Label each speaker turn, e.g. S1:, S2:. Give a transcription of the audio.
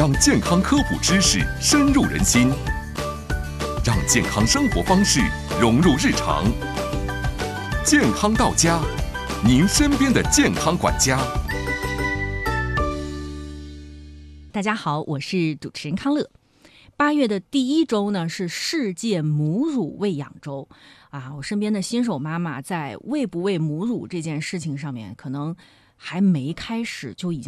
S1: 让健康科普知识深入人心，让健康生活方式融入日常。健康到家，您身边的健康管家。
S2: 大家好，我是主持人康乐。8月的第1周呢是世界母乳喂养周啊，我身边的新手妈妈在喂不喂母乳这件事情上面，可能还没开始就已经